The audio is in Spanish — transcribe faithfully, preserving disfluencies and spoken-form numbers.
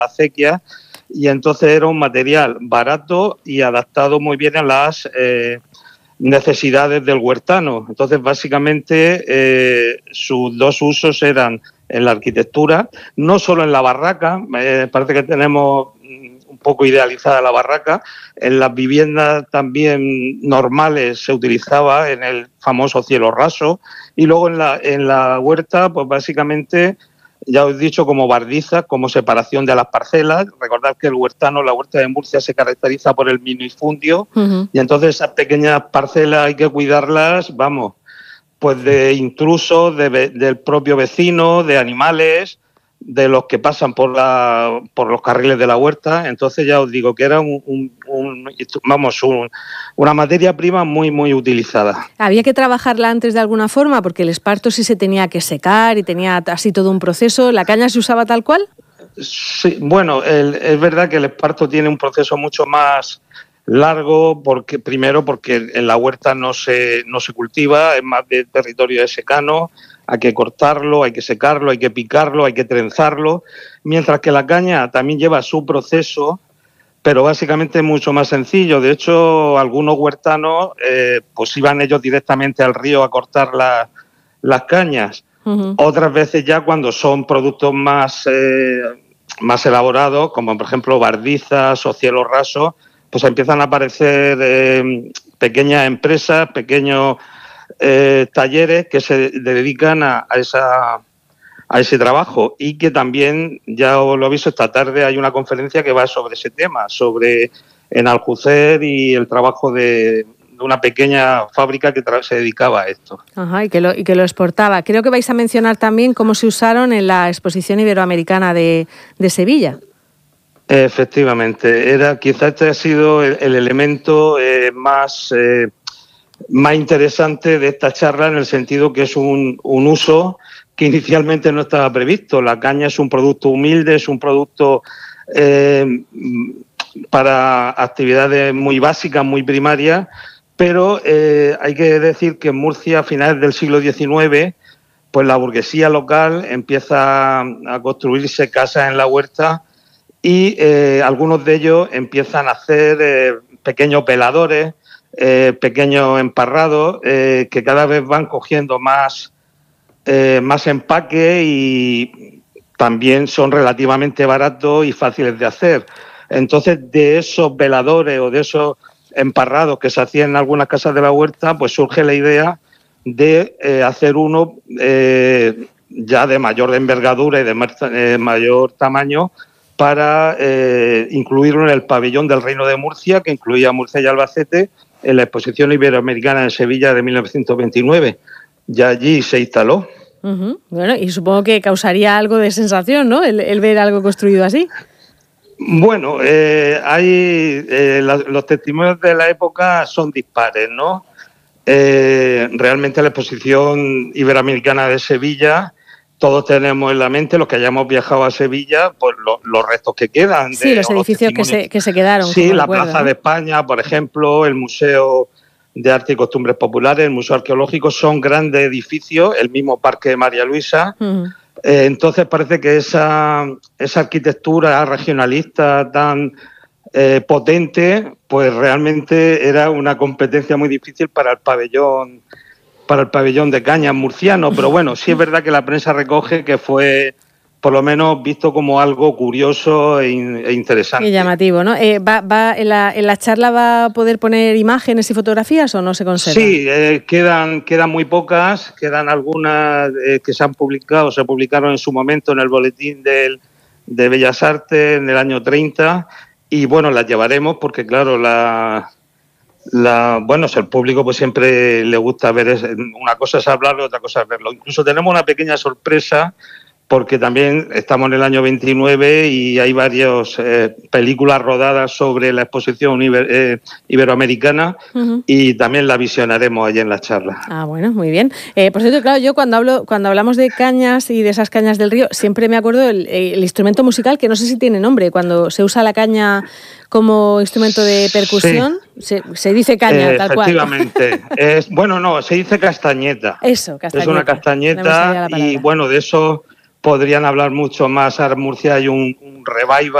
acequia, y entonces era un material barato y adaptado muy bien a las eh, necesidades del huertano. Entonces, básicamente, eh, sus dos usos eran en la arquitectura, no solo en la barraca, eh, parece que tenemos un poco idealizada la barraca, en las viviendas también normales se utilizaba en el famoso cielo raso, y luego en la, en la huerta, pues básicamente, ya os he dicho, como bardizas, como separación de las parcelas. Recordad que el huertano, la huerta de Murcia, se caracteriza por el minifundio, uh-huh. y entonces esas pequeñas parcelas hay que cuidarlas, vamos, pues de intrusos, de, del propio vecino, de animales, de los que pasan por la por los carriles de la huerta. Entonces ya os digo que era un, un, un vamos un, una materia prima muy muy utilizada. ¿Había que trabajarla antes de alguna forma? Porque el esparto sí se tenía que secar y tenía así todo un proceso. ¿La caña se usaba tal cual? Sí, bueno, el, es verdad que el esparto tiene un proceso mucho más largo, porque primero porque en la huerta no se no se cultiva, es más de territorio de secano. Hay que cortarlo, hay que secarlo, hay que picarlo, hay que trenzarlo, mientras que la caña también lleva su proceso, pero básicamente es mucho más sencillo. De hecho, algunos huertanos eh, pues iban ellos directamente al río a cortar la, las cañas. Uh-huh. Otras veces ya cuando son productos más, eh, más elaborados, como por ejemplo bardizas o cielo raso, pues empiezan a aparecer eh, pequeñas empresas, pequeños Eh, talleres que se dedican a, a, esa, a ese trabajo, y que también, ya os lo aviso, esta tarde hay una conferencia que va sobre ese tema, sobre en Aljucer y el trabajo de, de una pequeña fábrica que tra- se dedicaba a esto. Ajá, y que, lo, y que lo exportaba. Creo que vais a mencionar también cómo se usaron en la Exposición Iberoamericana de, de Sevilla. Efectivamente, era quizá este ha sido el, el elemento eh, más... Eh, más interesante de esta charla, en el sentido que es un, un uso que inicialmente no estaba previsto. La caña es un producto humilde, es un producto eh, para actividades muy básicas, muy primarias, pero eh, hay que decir que en Murcia, a finales del siglo diecinueve, pues la burguesía local empieza a construirse casas en la huerta, y eh, algunos de ellos empiezan a hacer eh, pequeños veladores, Eh, pequeños emparrados eh, que cada vez van cogiendo más, eh, más empaque, y también son relativamente baratos y fáciles de hacer. Entonces, de esos veladores o de esos emparrados que se hacían en algunas casas de la huerta, pues surge la idea de eh, hacer uno eh, ya de mayor envergadura y de mar- eh, mayor tamaño, para eh, incluirlo en el pabellón del Reino de Murcia, que incluía Murcia y Albacete, en la Exposición Iberoamericana en Sevilla de mil novecientos veintinueve. Ya allí se instaló. Uh-huh. Bueno, y supongo que causaría algo de sensación, ¿no?, el, el ver algo construido así. Bueno, eh, hay eh, la, los testimonios de la época son dispares, ¿no? Eh, realmente la Exposición Iberoamericana de Sevilla, todos tenemos en la mente, los que hayamos viajado a Sevilla, pues lo, los restos que quedan. Sí, de, los edificios los que, se, que se quedaron. Sí, la recuerdo, Plaza ¿no? de España, por ejemplo, el Museo de Arte y Costumbres Populares, el Museo Arqueológico, son grandes edificios, el mismo Parque de María Luisa. Uh-huh. Eh, entonces parece que esa, esa arquitectura regionalista tan eh, potente, pues realmente era una competencia muy difícil para el pabellón para el pabellón de cañas murciano, pero bueno, sí es verdad que la prensa recoge que fue por lo menos visto como algo curioso e, in, e interesante. Y llamativo, ¿no? Eh, va, va, en, la, ¿En la charla va a poder poner imágenes y fotografías o no se conserva? Sí, eh, quedan, quedan muy pocas, quedan algunas eh, que se han publicado, se publicaron en su momento en el Boletín del, de Bellas Artes en el año treinta, y bueno, las llevaremos porque claro, la... La, bueno, el público pues siempre le gusta ver, es, una cosa es hablarlo, otra cosa es verlo. Incluso tenemos una pequeña sorpresa, porque también estamos en el año veintinueve y hay varias eh, películas rodadas sobre la exposición iber, eh, iberoamericana, uh-huh. y también la visionaremos allí en la charla. Ah, bueno, muy bien. Eh, por cierto, claro, yo cuando hablo, cuando hablamos de cañas y de esas cañas del río, siempre me acuerdo del el instrumento musical, que no sé si tiene nombre, cuando se usa la caña como instrumento de percusión, sí. se, se dice caña, eh, tal cual. Efectivamente. Es, bueno, no, se dice castañeta. Eso, castañeta. Es una castañeta, y bueno, de eso podrían hablar mucho más. Ahora en Murcia hay un, un revival